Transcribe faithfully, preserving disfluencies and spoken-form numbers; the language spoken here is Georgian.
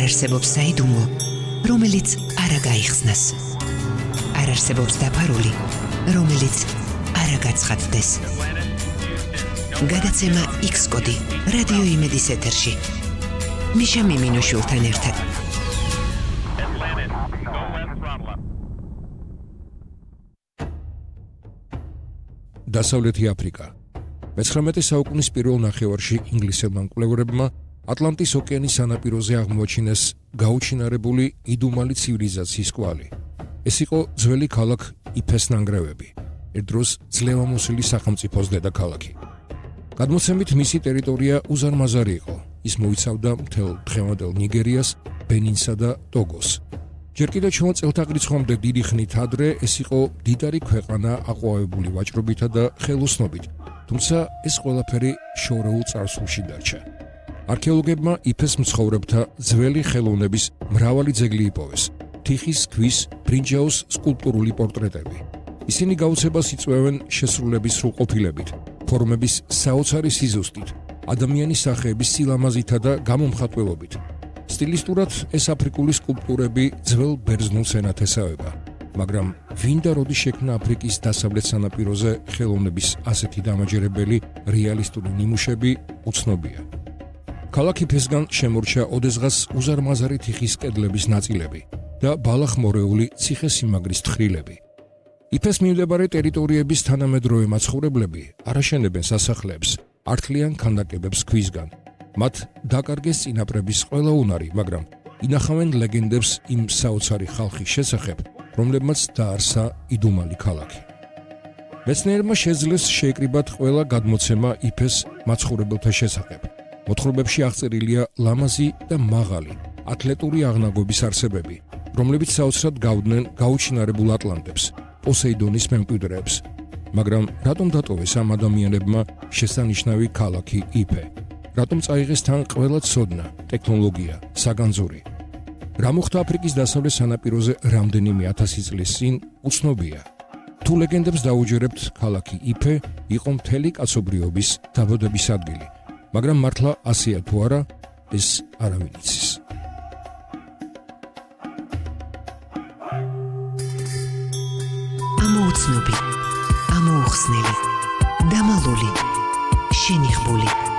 არსებობს საიდუმლო, რომელიც არ გაიხსნას. არ არსებობს დაფარული, რომელიც არ გაცხადდეს. გადაცემა X კოდი რადიო იმედის ეთერში. მიშა მიმინოშვილთან ერთად. დასავლეთი აფრიკა. მეცხრამეტე საუკუნის პირველ ნახევარში ინგლისელმა მკვლევარებმა ატლანტის ოკეანის სანაპიროზე აღმოაჩინეს გაუჩინარებული იდუმალი ცივილიზაციის კვალი. ეს იყო ძველი ქალაქ იფეს ნანგრევები, ერთ დროს ძლევამოსილი სახელმწიფოს დედაქალაქი. გადმოცემით მისი ტერიტორია უზარმაზარი იყო. ის მოიცავდა მთელ დღევანდელ ნიგერიას, ბენინსა და ტოგოს. ჯერ კიდევ ჩვენმა წელთაღრიცხვამდე დიდი ხნით ადრე ეს იყო დიდარი ქვეყანა აყვავებული ვაჭრობითა და ხელოსნობით, თუმცა ეს ყველაფერი შორეულ წარსულში დარჩა. არქეოლოგებმა იფეს მცხოვრებთა ძველი ხელოვნების მრავალი ძეგლი იპოვეს. თიხის, ქვის, ბრინჯაოს სკულპტურული პორტრეტები. ისინი გაუცებას იწვევენ შესრულების სრულყოფილებით, ფორმების საოცარი სიზუსტით, ადამიანის სახეების სილამაზითა და გამომხატველობით. სტილისტურად ეს აფრიკული სკულპტურები ძველ ბერძნულს ენათესავება, მაგრამ ვინ და როდის შექმნა აფრიკის დასავლეთ სანაპიროზე ხელოვნების ასეთი დამაჯერებელი რეალისტური ნიმუშები უცნობია. ქალაქ იფესგან შემორჩა ოდესღაც უზარმაზარი თიხის კედლების ნაწილები და ბალახმორეული ციხესიმაგრის თხრილები. იფეს მიმდებარე ტერიტორიების თანამედროვე მაცხოვრებლები არ აშენებენ სასახლეებს, ართლიან ქანდაკებებს ქვისგან. მათ დაკარგეს წინაპრების ყველა უნარი, მაგრამ ინახავენ ლეგენდებს იმ საოცარი ხალხის შესახებ, რომლებმაც დაარსა იდუმალი ქალაქი. მეცნიერებმა შეძლეს შეეკრიბათ ყველა გადმოცემა იფეს მაცხოვრებელთა შესახებ. მოთხრობებში აღწერილია ლამაზი და მაღალი, ათლეტური აღნაგობის არსებები, რომლებიც საოცრად გავდნენ გაუჩინარებულ ატლანტებს, პოსეიდონის მემკვიდრეებს. მაგრამ რატომ დატოვეს ამ ადამიანებმა შესანიშნავი ქალაქი იფე? რატომ წაიღეს თან ყველა ცოდნა, ტექნოლოგია, საგანძური? რა მოხდა აფრიკის დასავლეთ სანაპიროზე რამდენიმე ათასი წლის წინ, უცნობია. თუ ლეგენდებს დაუჯერებთ, ქალაქი იფე იყო მთელი კაცობრიობის დაბადების ადგილი, მაგრამ მართლა ასეა თუ არა, ეს არავინ იცის. ამოუცნობი, ამოუხსნელი, დამალული, შენიღბული.